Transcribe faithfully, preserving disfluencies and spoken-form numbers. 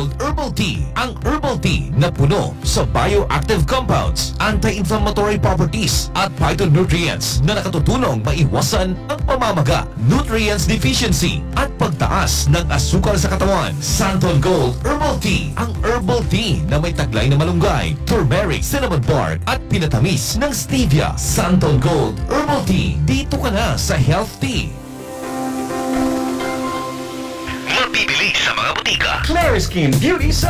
Gold Herbal Tea. Ang herbal tea na puno sa bioactive compounds, anti-inflammatory properties at phytonutrients na nakatutulong maiwasan ang pamamaga, nutrients deficiency at pagtaas ng asukal sa katawan. Santon Gold Herbal Tea. Ang herbal tea na may taglay na malunggay, turmeric, cinnamon bark at pinatamis ng stevia. Santon Gold Herbal Tea. Dito ka na sa Health Tea. Mabibili sa mga butika. Clariskin Beauty sa